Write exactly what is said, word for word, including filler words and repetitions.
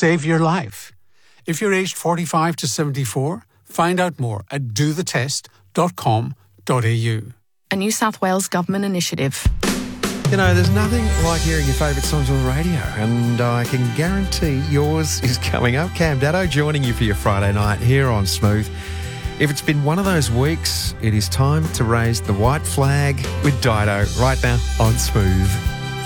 save your life. If you're aged forty-five to seventy-four, find out more at do the test dot com dot a u. A New South Wales Government initiative. You know, there's nothing like hearing your favourite songs on the radio, and I can guarantee yours is coming up. Cam Daddo joining you for your Friday night here on Smooth. If it's been one of those weeks, it is time to raise the white flag with Dido right now on Smooth.